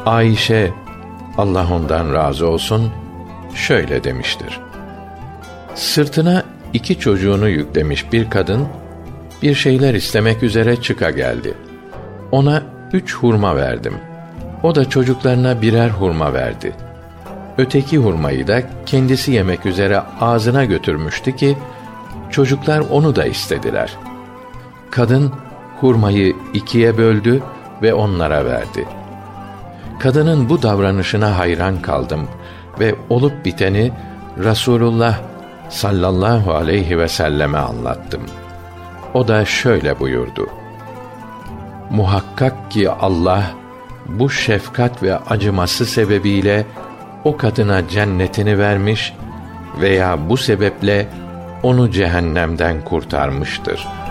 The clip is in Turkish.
Ayşe, Allah ondan razı olsun, şöyle demiştir: sırtına 2 çocuğunu yüklemiş bir kadın, bir şeyler istemek üzere çıka geldi. Ona 3 hurma verdim. O da çocuklarına birer hurma verdi. Öteki hurmayı da kendisi yemek üzere ağzına götürmüştü ki, çocuklar onu da istediler. Kadın, hurmayı 2'ye böldü ve onlara verdi. Kadının bu davranışına hayran kaldım ve olup biteni Rasulullah sallallahu aleyhi ve selleme anlattım. O da şöyle buyurdu: muhakkak ki Allah, bu şefkat ve acıması sebebiyle o kadına cennetini vermiş veya bu sebeple onu cehennemden kurtarmıştır.